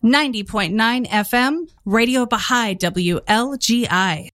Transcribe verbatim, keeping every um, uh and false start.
ninety point nine F M, Radio Baha'i W L G I.